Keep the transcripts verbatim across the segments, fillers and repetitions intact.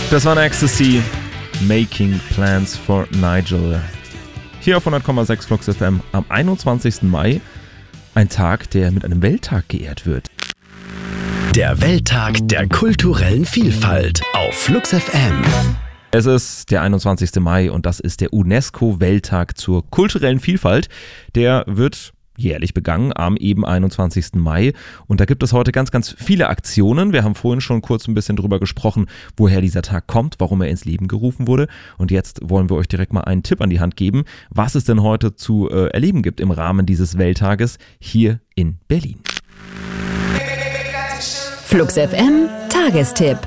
Das war Ecstasy, Making Plans for Nigel. Hier auf hundert Komma sechs Flux F M am einundzwanzigsten Mai. Ein Tag, der mit einem Welttag geehrt wird. Der Welttag der kulturellen Vielfalt auf Flux F M. Es ist der einundzwanzigste Mai und das ist der UNESCO-Welttag zur kulturellen Vielfalt. Der wird jährlich begangen am eben einundzwanzigsten Mai. Und da gibt es heute ganz, ganz viele Aktionen. Wir haben vorhin schon kurz ein bisschen drüber gesprochen, woher dieser Tag kommt, warum er ins Leben gerufen wurde. Und jetzt wollen wir euch direkt mal einen Tipp an die Hand geben, was es denn heute zu äh, erleben gibt im Rahmen dieses Welttages hier in Berlin. Flux F M Tagestipp.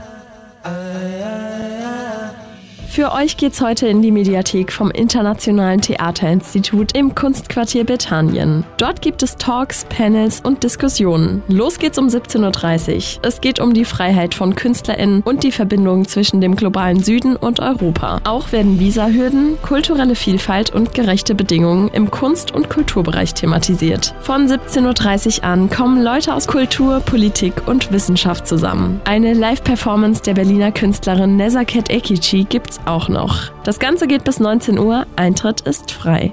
Für euch geht's heute in die Mediathek vom Internationalen Theaterinstitut im Kunstquartier Bethanien. Dort gibt es Talks, Panels und Diskussionen. Los geht's um siebzehn Uhr dreißig. Es geht um die Freiheit von KünstlerInnen und die Verbindung zwischen dem globalen Süden und Europa. Auch werden Visahürden, kulturelle Vielfalt und gerechte Bedingungen im Kunst- und Kulturbereich thematisiert. Von siebzehn Uhr dreißig an kommen Leute aus Kultur, Politik und Wissenschaft zusammen. Eine Live-Performance der Berliner Künstlerin Nezaket Ekici gibt's auch noch. Das Ganze geht bis neunzehn Uhr, Eintritt ist frei.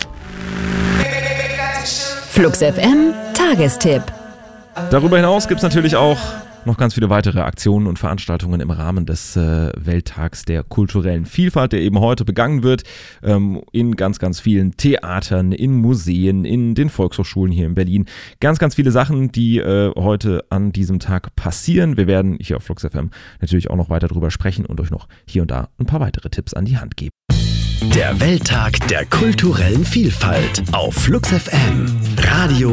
Flux F M Tagestipp. Darüber hinaus gibt es natürlich auch noch ganz viele weitere Aktionen und Veranstaltungen im Rahmen des äh, Welttags der kulturellen Vielfalt, der eben heute begangen wird, ähm, in ganz, ganz vielen Theatern, in Museen, in den Volkshochschulen hier in Berlin. Ganz, ganz viele Sachen, die äh, heute an diesem Tag passieren. Wir werden hier auf Flux F M natürlich auch noch weiter drüber sprechen und euch noch hier und da ein paar weitere Tipps an die Hand geben. Der Welttag der kulturellen Vielfalt auf Flux F M. Radio